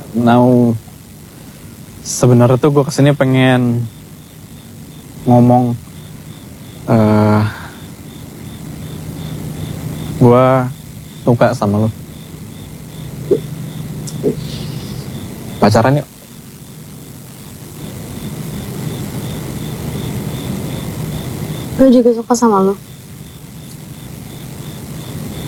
Now, sebenarnya tuh gue kesini pengen ngomong, gue suka sama lo. Pacaran yuk. Gue juga suka sama lo.